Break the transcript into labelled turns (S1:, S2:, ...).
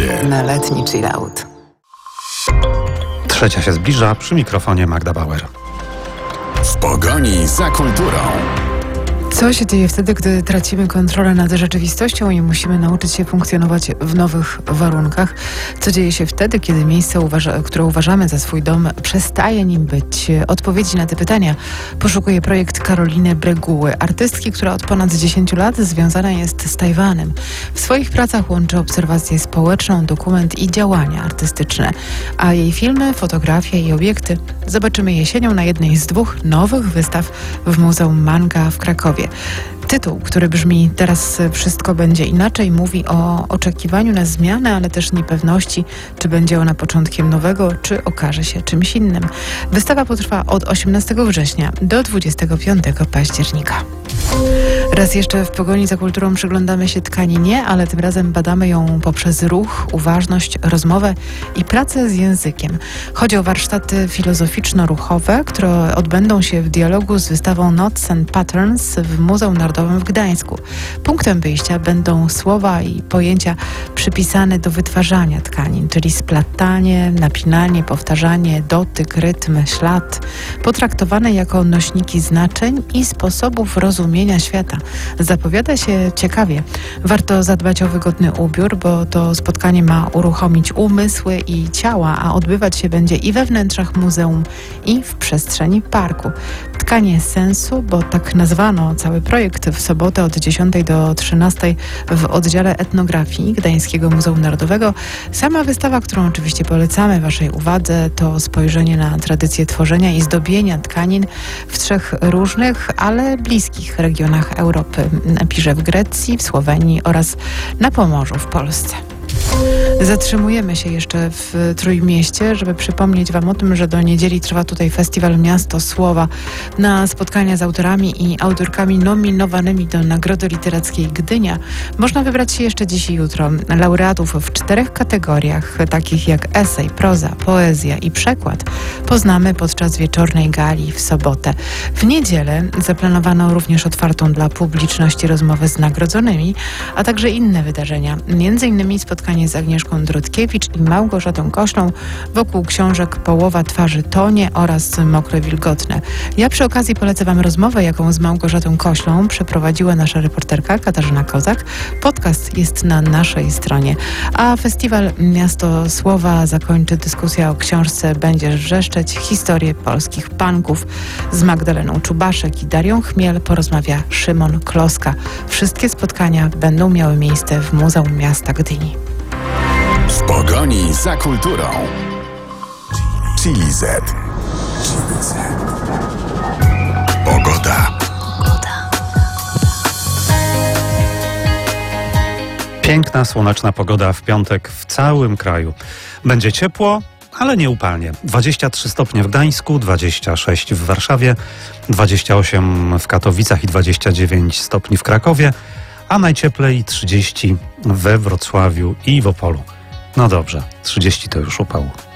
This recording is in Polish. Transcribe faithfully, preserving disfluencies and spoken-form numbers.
S1: Radzie.
S2: Na letni chillout.
S3: Trzecia się zbliża, przy mikrofonie Magda Bauer.
S1: W pogoni za kulturą.
S2: Co się dzieje wtedy, gdy tracimy kontrolę nad rzeczywistością i musimy nauczyć się funkcjonować w nowych warunkach? Co dzieje się wtedy, kiedy miejsce, uważa, które uważamy za swój dom, przestaje nim być? Odpowiedzi na te pytania poszukuje projekt Karoliny Breguły, artystki, która od ponad dziesięciu lat związana jest z Tajwanem. W swoich pracach łączy obserwację społeczną, dokument i działania artystyczne. A jej filmy, fotografie i obiekty zobaczymy jesienią na jednej z dwóch nowych wystaw w Muzeum Manga w Krakowie. Tytuł, który brzmi "Teraz wszystko będzie inaczej", mówi o oczekiwaniu na zmianę, ale też niepewności, czy będzie ona początkiem nowego, czy okaże się czymś innym. Wystawa potrwa od osiemnastego września do dwudziestego piątego października. Raz jeszcze w pogoni za kulturą przyglądamy się tkaninie, ale tym razem badamy ją poprzez ruch, uważność, rozmowę i pracę z językiem. Chodzi o warsztaty filozoficzno-ruchowe, które odbędą się w dialogu z wystawą Knots and Patterns w Muzeum Narodowym w Gdańsku. Punktem wyjścia będą słowa i pojęcia przypisane do wytwarzania tkanin, czyli splatanie, napinanie, powtarzanie, dotyk, rytm, ślad, potraktowane jako nośniki znaczeń i sposobów rozumienia świata. Zapowiada się ciekawie. Warto zadbać o wygodny ubiór, bo to spotkanie ma uruchomić umysły i ciała, a odbywać się będzie i we wnętrzach muzeum, i w przestrzeni parku. Tkanie sensu, bo tak nazwano cały projekt, w sobotę od dziesiątej do trzynastej w oddziale etnografii Gdańskiego Muzeum Narodowego. Sama wystawa, którą oczywiście polecamy Waszej uwadze, to spojrzenie na tradycję tworzenia i zdobienia tkanin w trzech różnych, ale bliskich regionach Europy. Pisze w Grecji, w Słowenii oraz na Pomorzu w Polsce. Zatrzymujemy się jeszcze w Trójmieście, żeby przypomnieć Wam o tym, że do niedzieli trwa tutaj festiwal Miasto Słowa. Na spotkania z autorami i autorkami nominowanymi do Nagrody Literackiej Gdynia można wybrać się jeszcze dziś i jutro. Laureatów w czterech kategoriach, takich jak esej, proza, poezja i przekład, poznamy podczas wieczornej gali w sobotę. W niedzielę zaplanowano również otwartą dla publiczności rozmowę z nagrodzonymi, a także inne wydarzenia, między innymi spotkanie z Agnieszką Drodkiewicz i Małgorzatą Koślą wokół książek Połowa twarzy tonie oraz Mokre wilgotne. Ja przy okazji polecę Wam rozmowę, jaką z Małgorzatą Koślą przeprowadziła nasza reporterka Katarzyna Kozak. Podcast jest na naszej stronie. A festiwal Miasto Słowa zakończy dyskusja o książce Będziesz wrzeszczeć. Historię polskich punków. Z Magdaleną Czubaszek i Darią Chmiel porozmawia Szymon Kloska. Wszystkie spotkania będą miały miejsce w Muzeum Miasta Gdyni.
S1: W pogoni za kulturą. Chili Z. Pogoda.
S3: Piękna, słoneczna pogoda w piątek w całym kraju. Będzie ciepło, ale nie upalnie. dwadzieścia trzy stopnie w Gdańsku, dwadzieścia sześć w Warszawie, dwadzieścia osiem w Katowicach i dwadzieścia dziewięć stopni w Krakowie, a najcieplej trzydzieści we Wrocławiu i w Opolu. No dobrze, trzydzieści to już upał.